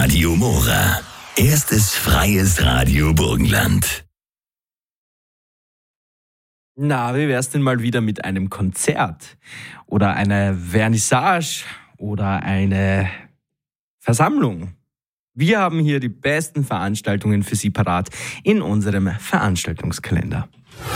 Radio Mora. Erstes freies Radio Burgenland. Na, wie wär's denn mal wieder mit einem Konzert oder einer Vernissage oder eine Versammlung? Wir haben hier die besten Veranstaltungen für Sie parat in unserem Veranstaltungskalender.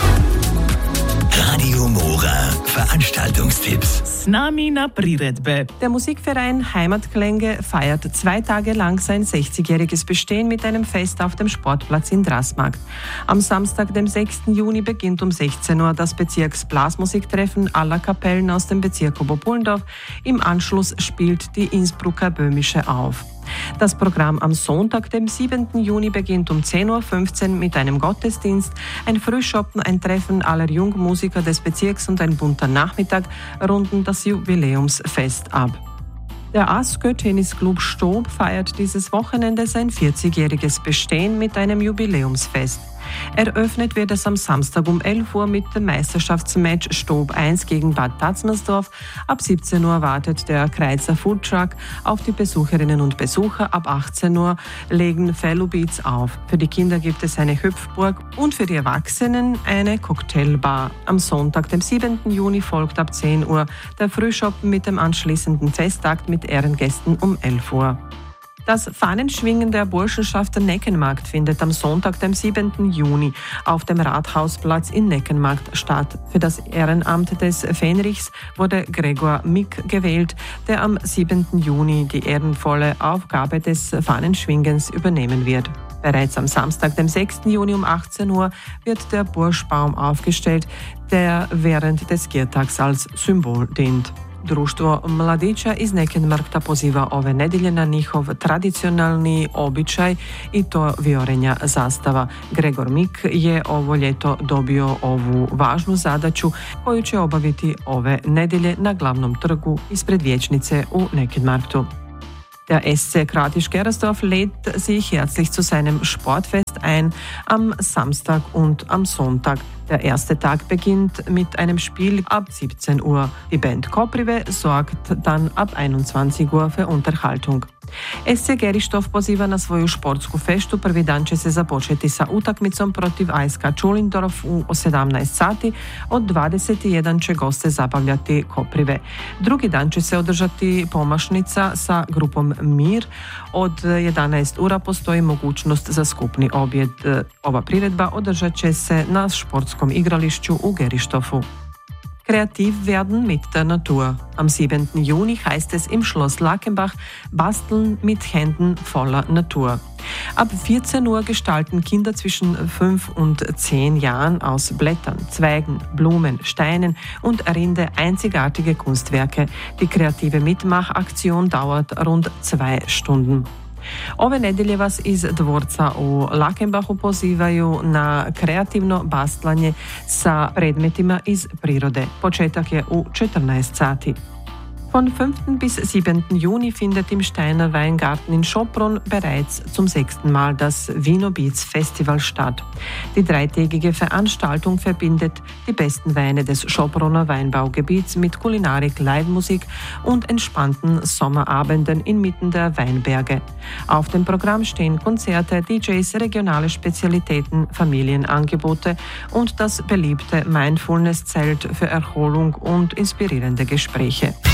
Radio Mora Veranstaltungstipps. S nami na priredbe. Der Musikverein Heimatklänge feiert 2 Tage lang sein 60-jähriges Bestehen mit einem Fest auf dem Sportplatz in Drassmarkt. Am Samstag, dem 6. Juni, beginnt um 16 Uhr das Bezirksblasmusiktreffen aller Kapellen aus dem Bezirk Oberpullendorf. Im Anschluss spielt die Innsbrucker Böhmische auf. Das Programm am Sonntag, dem 7. Juni, beginnt um 10.15 Uhr mit einem Gottesdienst, ein Frühschoppen, ein Treffen aller Jungmusiker des Bezirks und ein bunter Nachmittag runden das Jubiläumsfest ab. Der ASKÖ Tennisclub Stob feiert dieses Wochenende sein 40-jähriges Bestehen mit einem Jubiläumsfest. Eröffnet wird es am Samstag um 11 Uhr mit dem Meisterschaftsmatch Stob 1 gegen Bad Tatzmersdorf. Ab 17 Uhr wartet der Kreizer Foodtruck auf die Besucherinnen und Besucher. Ab 18 Uhr legen Fellow Beats auf. Für die Kinder gibt es eine Hüpfburg und für die Erwachsenen eine Cocktailbar. Am Sonntag, dem 7. Juni, folgt ab 10 Uhr der Frühschoppen mit dem anschließenden Festakt mit Ehrengästen um 11 Uhr. Das Fahnenschwingen der Burschenschaft Neckenmarkt findet am Sonntag, dem 7. Juni, auf dem Rathausplatz in Neckenmarkt statt. Für das Ehrenamt des Fähnrichs wurde Gregor Mick gewählt, der am 7. Juni die ehrenvolle Aufgabe des Fahnenschwingens übernehmen wird. Bereits am Samstag, dem 6. Juni um 18 Uhr, wird der Burschbaum aufgestellt, der während des Giertags als Symbol dient. Društvo mladića iz Neckenmarkta poziva ove nedelje na njihov tradicionalni običaj i to viorenja zastava. Gregor Mik je ovo ljeto dobio ovu važnu zadaću koju će obaviti ove nedelje na glavnom trgu ispred vijećnice u Neckenmarktu. Der SC Kratisch-Gerersdorf lädt sich herzlich zu seinem Sportfest ein am Samstag und am Sonntag. Der erste Tag beginnt mit einem Spiel ab 17 Uhr. Die Band Koprive sorgt dann ab 21 Uhr für Unterhaltung. SC Gerištov poziva na svoju športsku feštu. Prvi dan će se započeti sa utakmicom protiv ASK Čulindorf u 17 sati. Od 21 će goste zabavljati Koprive. Drugi dan će se održati pomašnica sa grupom Mir. Od 11 ura postoji mogućnost za skupni objed. Ova priredba održat će se na športskom igrališću u Gerištofu. Kreativ werden mit der Natur. Am 7. Juni heißt es im Schloss Lackenbach Basteln mit Händen voller Natur. Ab 14 Uhr gestalten Kinder zwischen 5 und 10 Jahren aus Blättern, Zweigen, Blumen, Steinen und Rinde einzigartige Kunstwerke. Die kreative Mitmachaktion dauert rund 2 Stunden. Ove nedelje vas iz dvorca u Lackenbachu pozivaju na kreativno bastlanje sa predmetima iz prirode. Početak je u 14 sati. Von 5. bis 7. Juni findet im Steiner Weingarten in Schopron bereits zum 6. Mal das Vino Beats Festival statt. Die 3-tägige Veranstaltung verbindet die besten Weine des Schoproner Weinbaugebiets mit Kulinarik, Livemusik und entspannten Sommerabenden inmitten der Weinberge. Auf dem Programm stehen Konzerte, DJs, regionale Spezialitäten, Familienangebote und das beliebte Mindfulness-Zelt für Erholung und inspirierende Gespräche.